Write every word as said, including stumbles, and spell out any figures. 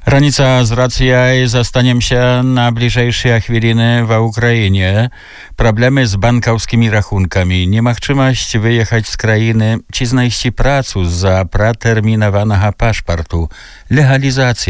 Раніца з Рацыяй застанем się na bliżejsze chwiliny w Ukrainie. Problemy z bankowskimi rachunkami, niemagczymość wyjechać z krainy, ci znajść pracu za praterminowanego paszportu, legalizacja